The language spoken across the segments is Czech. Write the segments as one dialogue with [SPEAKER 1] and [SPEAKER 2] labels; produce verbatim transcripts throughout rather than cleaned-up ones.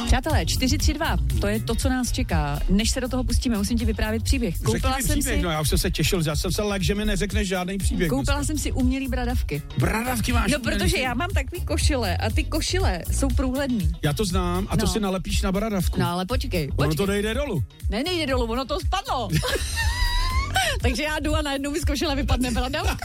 [SPEAKER 1] Přátelé, čtyři tři dva, to je to, co nás čeká. Než se do toho pustíme, musím ti vyprávět příběh. Koupila
[SPEAKER 2] Řekni
[SPEAKER 1] jsem
[SPEAKER 2] příběh,
[SPEAKER 1] si...
[SPEAKER 2] no já už jsem se těšil, já jsem se lek, že mi neřekneš žádný příběh.
[SPEAKER 1] Koupila
[SPEAKER 2] dneska.
[SPEAKER 1] jsem si umělý bradavky.
[SPEAKER 2] Bradavky máš?
[SPEAKER 1] No, protože já mám takový košile a ty košile jsou průhledný.
[SPEAKER 2] Já to znám a to
[SPEAKER 1] No.
[SPEAKER 2] si nalepíš na bradavku.
[SPEAKER 1] No, ale počkej,
[SPEAKER 2] Ono
[SPEAKER 1] počkej.
[SPEAKER 2] to nejde dolů.
[SPEAKER 1] Ne, nejde dolů, ono to spadlo. Takže já jdu a najednou mi z košile vypadne bradavka.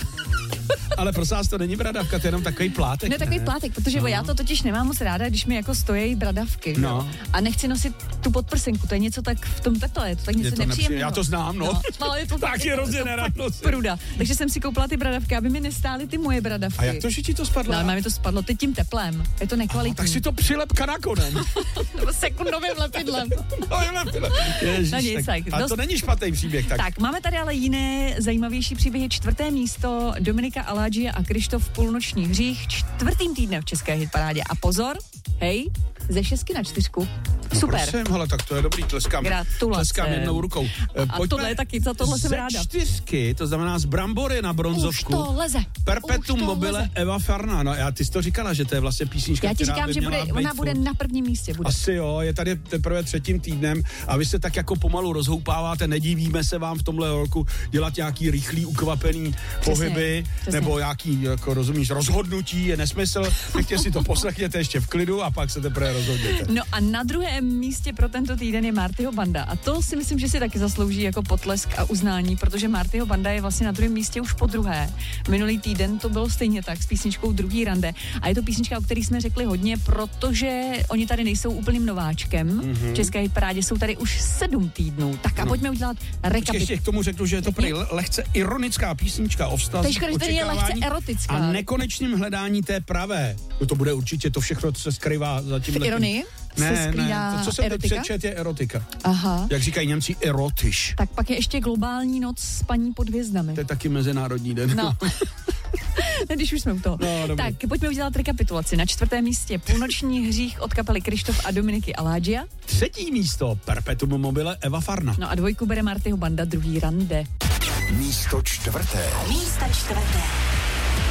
[SPEAKER 2] Ale prosím vás, to není bradavka, to je jenom takový plátek.
[SPEAKER 1] Ne, takový
[SPEAKER 2] ne?
[SPEAKER 1] plátek, protože no. já to totiž nemám moc ráda, když mi jako stojí bradavky.
[SPEAKER 2] No.
[SPEAKER 1] Jo? A nechci nosit tu podprsenku, to je něco tak v tom teple, je to tak něco
[SPEAKER 2] Je to
[SPEAKER 1] nepříjemného.
[SPEAKER 2] nepříjemné, já to znám, no.
[SPEAKER 1] no. Ale je to
[SPEAKER 2] Tak
[SPEAKER 1] tak,
[SPEAKER 2] je
[SPEAKER 1] to-
[SPEAKER 2] hrozně
[SPEAKER 1] to
[SPEAKER 2] nerad
[SPEAKER 1] fakt
[SPEAKER 2] nosit.
[SPEAKER 1] pruda. Takže jsem si koupila ty bradavky, aby mi nestály ty moje bradavky.
[SPEAKER 2] A jak to, že ti to spadlo?
[SPEAKER 1] No, ale mi to spadlo teď tím teplem. Je to nekvalitní.
[SPEAKER 2] Tak si to přilep kanakonem.
[SPEAKER 1] Nebo sekundovým lepidlem.
[SPEAKER 2] No, je lepidle. Ježiš,
[SPEAKER 1] No nic,
[SPEAKER 2] tak,
[SPEAKER 1] tak
[SPEAKER 2] ale
[SPEAKER 1] dost-
[SPEAKER 2] to není špatný příběh. Tak.
[SPEAKER 1] Tak, máme tady ale jiné zajímavější příběhy. Čtvrté místo Dominika Aladžie a Krištof Půlnoční hřích čtvrtým týdnem v české hitparádě. A pozor, hej, ze šestky na čtyřku. Super.
[SPEAKER 2] No prosím, hele, tak to je dobrý, tleskám.
[SPEAKER 1] Gratulace.
[SPEAKER 2] Tleskám jednou rukou.
[SPEAKER 1] A tohle je taky, za tohle jsem
[SPEAKER 2] ze
[SPEAKER 1] ráda.
[SPEAKER 2] čtyřky, to znamená z brambory na
[SPEAKER 1] Už
[SPEAKER 2] bronzovku.
[SPEAKER 1] to leze.
[SPEAKER 2] Perpetuum
[SPEAKER 1] Už to
[SPEAKER 2] mobile
[SPEAKER 1] leze.
[SPEAKER 2] Eva Farná. No, já ty jsi to říkala, že to je vlastně písnička,
[SPEAKER 1] Já ti
[SPEAKER 2] která
[SPEAKER 1] říkám,
[SPEAKER 2] by
[SPEAKER 1] že bude,
[SPEAKER 2] měla
[SPEAKER 1] ona
[SPEAKER 2] být
[SPEAKER 1] bude
[SPEAKER 2] furt.
[SPEAKER 1] na prvním místě. Bude.
[SPEAKER 2] Asi jo, je tady teprve třetím týdnem a vy se tak jako pomalu rozhoupáváte, nedivíme se vám v tomhle roku dělat nějaký rychlý, ukvapený pohyby,
[SPEAKER 1] přesně.
[SPEAKER 2] nebo nějaký, jako rozumíš, rozhodnutí, je nesmysl, pěkně si to poslechněte ještě v klidu a pak se teprve rozhodněte.
[SPEAKER 1] No a na druhém místě pro tento týden je Martyho Banda. A to si myslím, že si taky zaslouží jako potlesk a uznání, protože Martyho Banda je vlastně na druhém místě už po druhé. Minulý týden to bylo stejně tak s písničkou Druhý rande. A je to písnička, o které jsme řekli hodně, protože oni tady nejsou úplným nováčkem. Mm-hmm. V české hitparádě jsou tady už sedm týdnů. Tak a
[SPEAKER 2] No.
[SPEAKER 1] pojďme udělat
[SPEAKER 2] Počkej,
[SPEAKER 1] rekapitulaci.
[SPEAKER 2] ještě k tomu řeknu, že je to prý le- lehce ironická písnička o vztazích,
[SPEAKER 1] To je škoda, že to je lehce
[SPEAKER 2] očekávání
[SPEAKER 1] erotická.
[SPEAKER 2] a nekonečným hledání té pravé. No to bude určitě, to všechno, co se skrývá za tím.
[SPEAKER 1] V ironii se
[SPEAKER 2] Ne,
[SPEAKER 1] skrývá
[SPEAKER 2] ne, to, co jsem teď
[SPEAKER 1] erotika?
[SPEAKER 2] přečet, je erotika.
[SPEAKER 1] Aha.
[SPEAKER 2] Jak říkají Němci, erotiš.
[SPEAKER 1] Tak pak je ještě globální noc s paní pod hvězdami.
[SPEAKER 2] To je taky mezinárodní den.
[SPEAKER 1] No. Když už jsme u toho.
[SPEAKER 2] No, dobrý.
[SPEAKER 1] Tak, pojďme udělat rekapitulaci. Na čtvrtém místě Půlnoční hřích od kapely Krištof a Dominiky Aladžia.
[SPEAKER 2] Třetí místo, Perpetuum mobile Eva Farna.
[SPEAKER 1] No a dvojku bere Martyho Banda, Druhý rande.
[SPEAKER 3] Místo čtvrté.
[SPEAKER 4] Místo čtvrté.